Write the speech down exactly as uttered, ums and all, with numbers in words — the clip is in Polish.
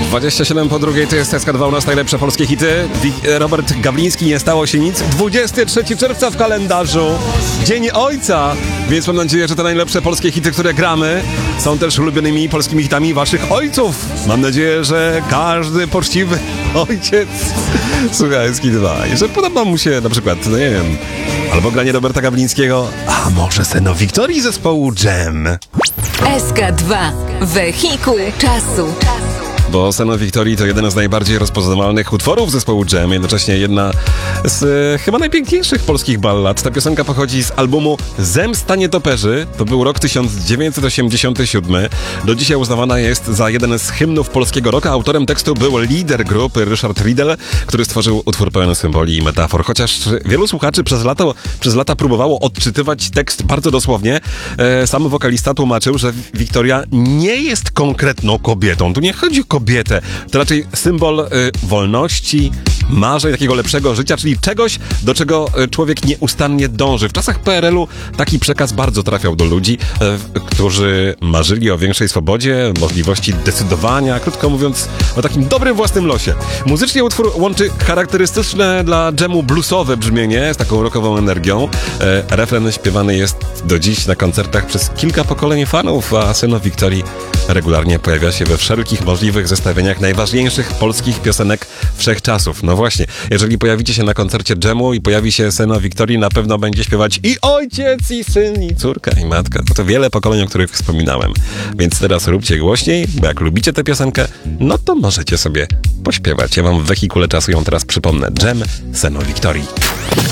dwadzieścia siedem po drugiej, to jest S K dwa, u nas najlepsze polskie hity. Robert Gawliński, nie stało się nic. dwudziestego trzeciego czerwca w kalendarzu, Dzień Ojca, więc mam nadzieję, że te najlepsze polskie hity, które gramy, są też ulubionymi polskimi hitami waszych ojców. Mam nadzieję, że każdy poczciwy ojciec słucha S K dwa i że podoba mu się na przykład, no nie wiem, albo granie Roberta Gawlińskiego, a może Seno Wiktorii zespołu Dżem. S K dwa. Wehikuł czasu. Bo Seno Wiktorii to jeden z najbardziej rozpoznawalnych utworów zespołu Dżem, jednocześnie jedna z e, chyba najpiękniejszych polskich ballad. Ta piosenka pochodzi z albumu Zemsta Nietoperzy. To był rok tysiąc dziewięćset osiemdziesiąty siódmy. Do dzisiaj uznawana jest za jeden z hymnów polskiego rocka. Autorem tekstu był lider grupy Ryszard Riedel, który stworzył utwór pełen symboli i metafor. Chociaż wielu słuchaczy przez lata, przez lata próbowało odczytywać tekst bardzo dosłownie, e, sam wokalista tłumaczył, że Wiktoria nie jest konkretną kobietą. Tu nie chodzi o kobietę. To raczej symbol y, wolności, marzeń, takiego lepszego życia, czyli czegoś, do czego człowiek nieustannie dąży. W czasach P R L-u taki przekaz bardzo trafiał do ludzi, y, którzy marzyli o większej swobodzie, możliwości decydowania, krótko mówiąc, o takim dobrym własnym losie. Muzycznie utwór łączy charakterystyczne dla dżemu bluesowe brzmienie z taką rockową energią. Y, refren śpiewany jest do dziś na koncertach przez kilka pokoleń fanów, a Seno Wiktorii regularnie pojawia się we wszelkich możliwych zestawieniach najważniejszych polskich piosenek wszechczasów. No właśnie, jeżeli pojawicie się na koncercie dżemu i pojawi się Seno Wiktorii, na pewno będzie śpiewać i ojciec, i syn, i córka, i matka. To, to wiele pokoleń, o których wspominałem. Więc teraz róbcie głośniej, bo jak lubicie tę piosenkę, no to możecie sobie pośpiewać. Ja wam w wehikule czasu ją teraz przypomnę. Dżem Seno Wiktorii.